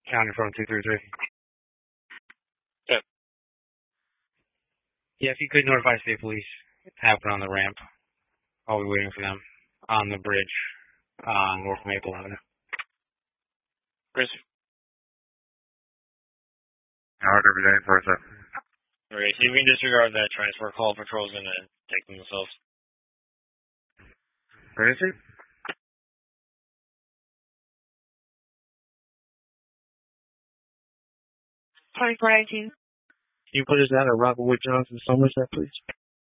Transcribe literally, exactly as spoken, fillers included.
County from two three three. Yeah. Yeah, if you could notify state police, happen on the ramp. I'll be waiting for them on the bridge on North Maple Avenue. Chris? Hard every day for a sec. Okay, see if we can disregard that transfer call. Patrol's gonna take them themselves. Where is he? twenty-four nineteen. Can you put us down at Rockwood Johnson, Somerset, please?